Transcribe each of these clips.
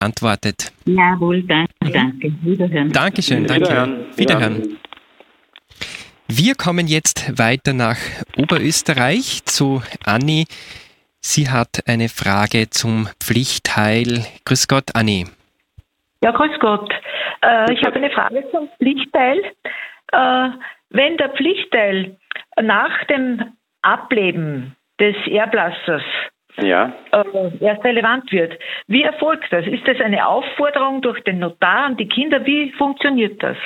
antwortet. Jawohl, danke. Wiederhören. Dankeschön, danke. Wiederhören. Wir kommen jetzt weiter nach Oberösterreich zu Anni. Sie hat eine Frage zum Pflichtteil. Grüß Gott, Anni. Ja, grüß Gott. Ich habe eine Frage zum Pflichtteil. Wenn der Pflichtteil nach dem Ableben des Erblassers erst relevant wird, wie erfolgt das? Ist das eine Aufforderung durch den Notar an die Kinder? Wie funktioniert das?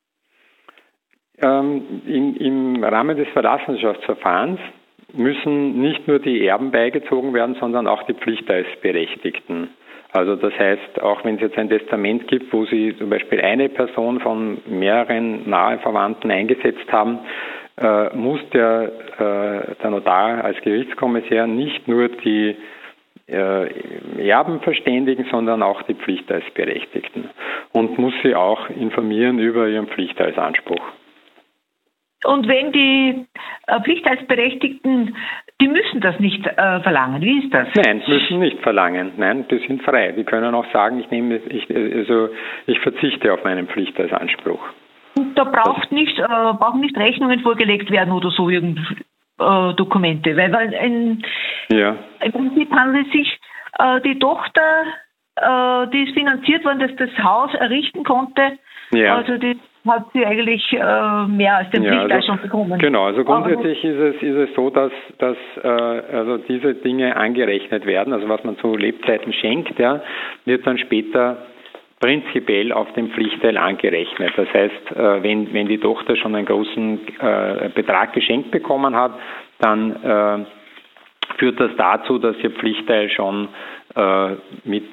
Im Rahmen des Verlassenschaftsverfahrens müssen nicht nur die Erben beigezogen werden, sondern auch die Pflichtteilsberechtigten. Also das heißt, auch wenn es jetzt ein Testament gibt, wo Sie zum Beispiel eine Person von mehreren nahen Verwandten eingesetzt haben, muss der Notar als Gerichtskommissär nicht nur die Erben verständigen, sondern auch die Pflichtteilsberechtigten und muss sie auch informieren über ihren Pflichtteilsanspruch. Und wenn die Pflichtteilsberechtigten, die müssen das nicht verlangen, wie ist das? Nein, müssen nicht verlangen. Nein, die sind frei. Die können auch sagen, ich verzichte auf meinen Pflichtteilsanspruch. Und da brauchen nicht Rechnungen vorgelegt werden oder so Dokumente, weil im Prinzip handelt es sich die Tochter, die ist finanziert worden, dass das Haus errichten konnte. Ja. Also die hat sie eigentlich mehr als den Pflichtteil schon bekommen. Genau, also grundsätzlich ist es so, dass also diese Dinge angerechnet werden. Also was man zu Lebzeiten schenkt, wird dann später prinzipiell auf den Pflichtteil angerechnet. Das heißt, wenn die Tochter schon einen großen Betrag geschenkt bekommen hat, dann führt das dazu, dass ihr Pflichtteil schon mit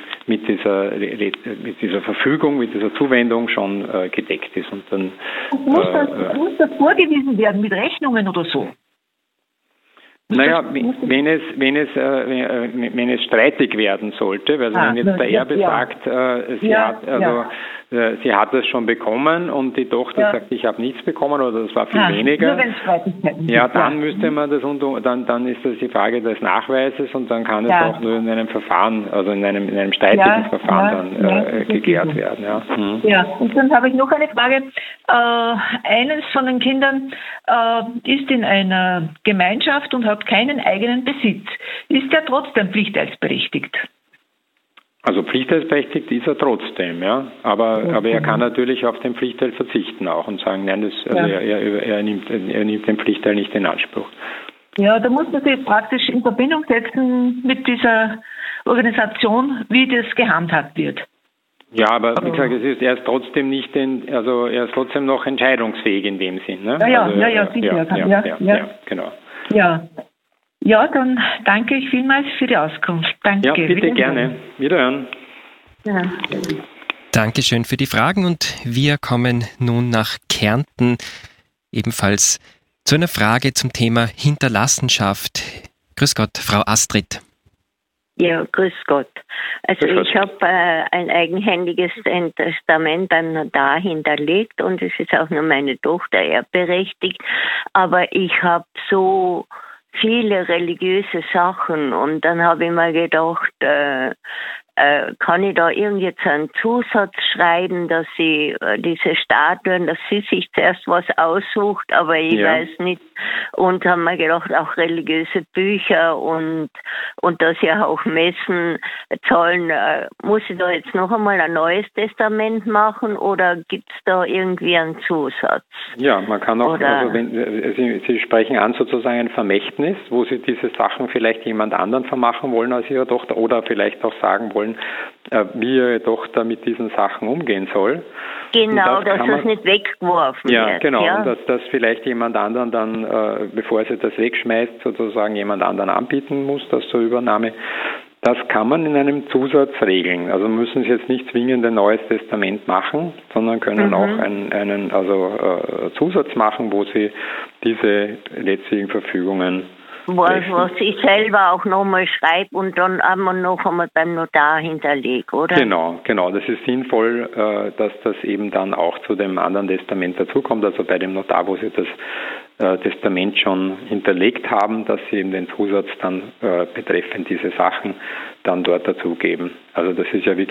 dieser Verfügung, mit dieser Zuwendung schon gedeckt ist. Und dann muss das vorgewiesen werden mit Rechnungen oder so? Naja, wenn es streitig werden sollte, weil wenn jetzt der Erbe sagt, sie hat es schon bekommen und die Tochter sagt, ich habe nichts bekommen oder das war viel weniger. Dann müsste man das dann ist das die Frage des Nachweises und dann kann es auch nur in einem Verfahren, also in einem streitigen Verfahren dann geklärt werden. Ja, und dann habe ich noch eine Frage. Eines von den Kindern ist in einer Gemeinschaft und hat keinen eigenen Besitz. Ist er trotzdem pflichtteilsberechtigt? Also pflichtteilsberechtigt ist er trotzdem, aber er kann natürlich auf den Pflichtteil verzichten auch und sagen, nein, er nimmt den Pflichtteil nicht in Anspruch. Ja, da muss man sich praktisch in Verbindung setzen mit dieser Organisation, wie das gehandhabt wird. Ja, aber wie gesagt, er ist trotzdem noch entscheidungsfähig in dem Sinn. Ne? Genau. Ja, dann danke ich vielmals für die Auskunft. Danke. Ja, bitte gerne. Wiederhören. Ja. Dankeschön für die Fragen und wir kommen nun nach Kärnten, ebenfalls zu einer Frage zum Thema Hinterlassenschaft. Grüß Gott, Frau Astrid. Ja, grüß Gott. Also ich habe ein eigenhändiges Testament beim Notar hinterlegt und es ist auch nur meine Tochter erbberechtigt, aber ich habe so viele religiöse Sachen und dann habe ich mir gedacht, kann ich da irgendwie einen Zusatz schreiben, dass sie diese Statuen, dass sie sich zuerst was aussucht, aber ich weiß nicht. Und haben mir gedacht, auch religiöse Bücher und dass sie auch Messen zahlen. Muss ich da jetzt noch einmal ein neues Testament machen oder gibt es da irgendwie einen Zusatz? Ja, man kann auch, also wenn Sie sprechen an sozusagen ein Vermächtnis, wo Sie diese Sachen vielleicht jemand anderen vermachen wollen als Ihre Tochter oder vielleicht auch sagen wollen, wie Ihre Tochter mit diesen Sachen umgehen soll. Genau, dass das nicht weggeworfen wird. Ja, genau, und dass das vielleicht jemand anderen dann, bevor sie das wegschmeißt, sozusagen jemand anderen anbieten muss, das zur Übernahme. Das kann man in einem Zusatz regeln. Also müssen Sie jetzt nicht zwingend ein neues Testament machen, sondern können auch einen Zusatz machen, wo Sie diese letztlichen Verfügungen was ich selber auch nochmal schreibe und dann einmal noch einmal beim Notar hinterlege, oder? Genau. Das ist sinnvoll, dass das eben dann auch zu dem anderen Testament dazukommt, also bei dem Notar, wo Sie das Testament schon hinterlegt haben, dass Sie eben den Zusatz dann betreffend diese Sachen dann dort dazugeben. Also das ist ja wirklich